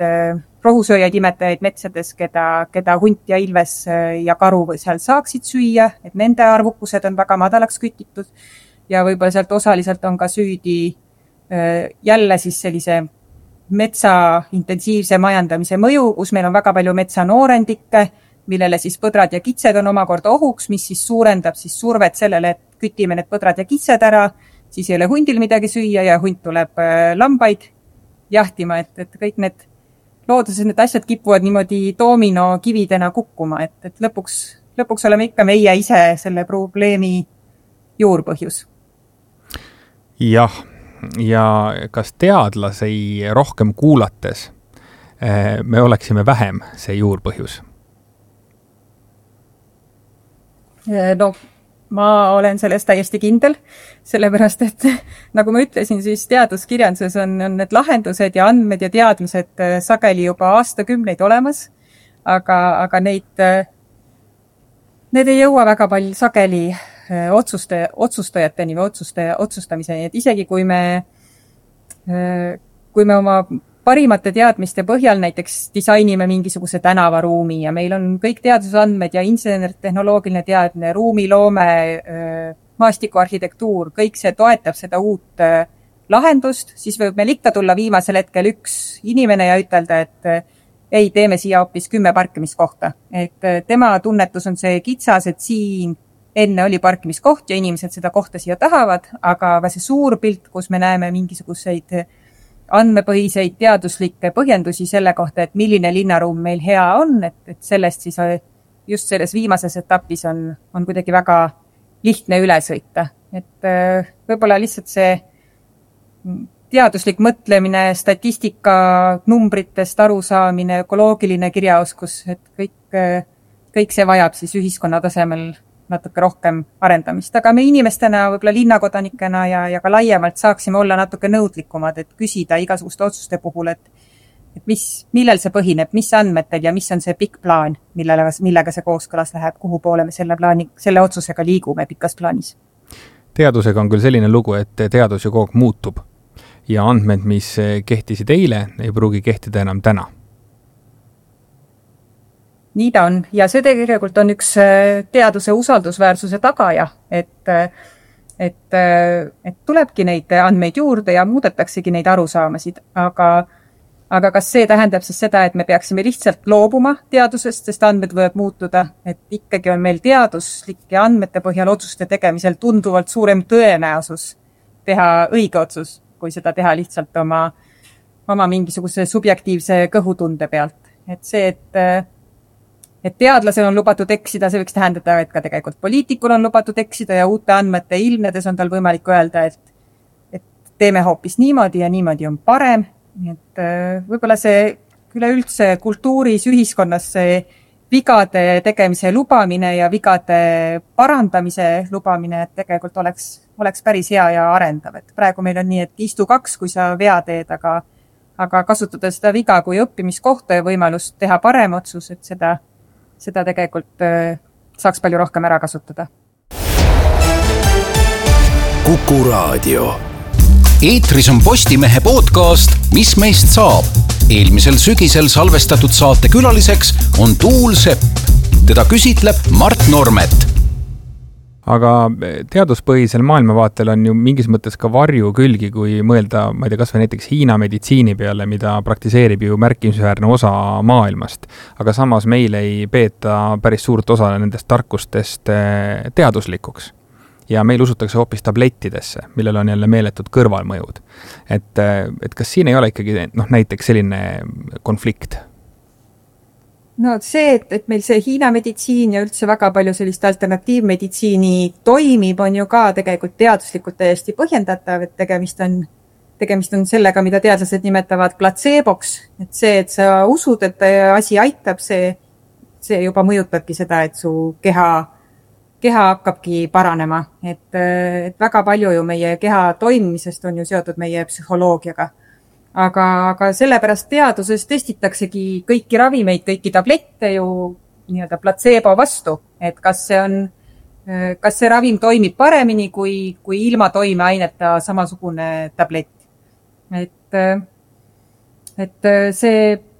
rohusööjaid imetajaid metsades, keda hunt ja ilves ja karu seal saaksid süüa, et nende arvukused on väga madalaks kütitud ja võib-olla sealt osaliselt on ka süüdi jälle siis sellise metsa intensiivse majandamise mõju, kus meil on väga palju metsanoorendikke, millele siis põdrad ja kitsed on omakorda ohuks, mis siis suurendab siis survet sellele, et kütime need põdrad ja kitsed ära, siis ei ole hundil midagi süüa ja hunt tuleb lambaid jahtima, et kõik need looduses need asjad kipuvad niimoodi doominokividena kukkuma, et lõpuks oleme ikka meie ise selle probleemi juurpõhjus. Jah, ja kas teadlasi rohkem kuulates me oleksime vähem see juurpõhjus? No, ma olen selles täiesti kindel, sellepärast et nagu ma ütlesin, siis teaduskirjanduses on need lahendused ja andmed ja teadmised sageli juba aastakümneid olemas, aga need ei jõua väga palju sageli otsustajateni või otsustamiseni, et isegi kui me oma parimate teadmiste põhjal näiteks disainime mingisuguse tänavaruumi ja meil on kõik teadusandmed ja insener-tehnoloogiline teadmine, ruumiloome, maastikuarhitektuur, kõik see toetab seda uut lahendust, siis võib meil ikka tulla viimasel hetkel üks inimene ja ütelda, et ei, teeme siia hoopis 10 parkimiskohta. Et tema tunnetus on see kitsas, et siin enne oli parkimiskoht ja inimesed seda kohta siia tahavad, aga see suur pilt, kus me näeme mingisuguseid andmepõhiseid teaduslikke põhjendusi selle kohta, et milline linnaruum meil hea on, et sellest siis just selles viimases etapis on kuidagi väga lihtne üle sõita. Et võib-olla lihtsalt see teaduslik mõtlemine, statistika, numbritest arusaamine, ökoloogiline kirjaoskus, et kõik see vajab siis ühiskonna tasemel natuke rohkem arendamist. Aga me inimestena, võib-olla linnakodanikena ja ka laiemalt saaksime olla natuke nõudlikumad, et küsida igasuguste otsuste puhul, et millel see põhineb, mis andmetel ja mis on see pikk plaan, millega see kooskõlas läheb, kuhu poole me selle otsusega liigume pikas plaanis. Teadusega on küll selline lugu, et teadus ju kogu aeg muutub ja andmed, mis kehtisid eile, ei pruugi kehtida enam täna. Nii ta on. Ja see tegelikult on üks teaduse usaldusväärsuse tagaja, et tulebki neid andmeid juurde ja muudetaksegi neid arusaamasid. Aga kas see tähendab siis seda, et me peaksime lihtsalt loobuma teadusest, sest andmed võivad muutuda, et ikkagi on meil teaduslike andmete põhjal otsuste tegemisel tunduvalt suurem tõenäosus teha õige otsus, kui seda teha lihtsalt oma mingisuguse subjektiivse kõhutunde pealt. Et see, et teadlasel on lubatud eksida, see võiks tähendada, et ka tegelikult poliitikul on lubatud eksida ja uute andmete ilmnedes on tal võimalik öelda, et teeme hoopis niimoodi ja niimoodi on parem. Et võib-olla see üleüldse kultuuris, ühiskonnas see vigade tegemise lubamine ja vigade parandamise lubamine, et tegelikult oleks päris hea ja arendav. Et praegu meil on nii, et istu 2, kui sa vea teed, aga kasutada seda viga kui õppimiskohta ja võimalust teha parem otsus, et seda tegelikult saaks palju rohkem ära kasutada. Kuku Raadio. Eetris on Postimehe podcast Mis meist saab? Eelmisel sügisel salvestatud saate külaliseks on Tuul Sepp. Teda küsitleb Mart Normet. Aga teaduspõhisel maailmavaatel on ju mingis mõttes ka varju külgi, kui mõelda, ma ei tea, kas või näiteks Hiina meditsiini peale, mida praktiseerib ju märkimisväärne osa maailmast. Aga samas meil ei peeta päris suurt osa nendest tarkustest teaduslikuks. Ja meil usutakse hoopis tablettidesse, millel on jälle meeletud kõrvalmõjud. Et kas siin ei ole ikkagi näiteks selline konflikt? No see, et meil see Hiina meditsiin ja üldse väga palju sellist alternatiivmeditsiini toimib, on ju ka tegelikult teaduslikult täiesti põhjendatav, et tegemist on sellega, mida teadlased nimetavad placeboks. Et see, et sa usud, et asi aitab, see juba mõjutabki seda, et su keha hakkabki paranema. Et väga palju ju meie keha toimimisest on ju seotud meie psühholoogiaga. Aga sellepärast teaduses testitaksegi kõiki ravimeid, kõiki tablette ju nii-öelda placebo vastu, et kas see ravim toimib paremini kui ilma toimeaineta samasugune tablett. et see